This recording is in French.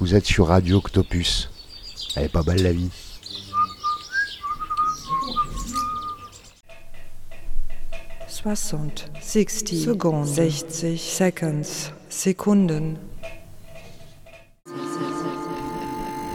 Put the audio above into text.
Vous êtes sur Radio Octopus. Elle est pas belle la vie. Soixante, 60 secondes, 60 seconds, Sekunden.